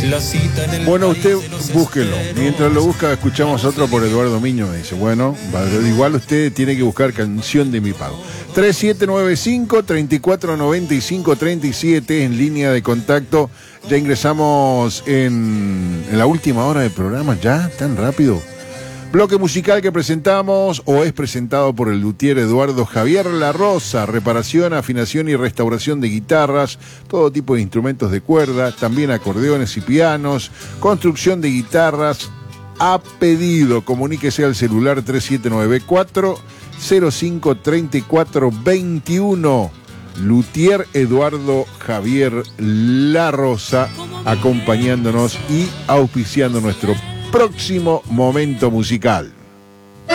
Bueno, usted búsquelo. Mientras lo busca, escuchamos otro por Eduardo Miño. Me dice, bueno, igual usted tiene que buscar Canción de mi pago. 3795-3495-37 en línea de contacto. Ya ingresamos en la última hora del programa. ¿Ya? ¿Tan rápido? Bloque musical que presentamos o es presentado por el luthier Eduardo Javier La Rosa. Reparación, afinación y restauración de guitarras, todo tipo de instrumentos de cuerda, también acordeones y pianos, construcción de guitarras a pedido. Comuníquese al celular 3794-053421. Luthier Eduardo Javier La Rosa, acompañándonos y auspiciando nuestro próximo momento musical.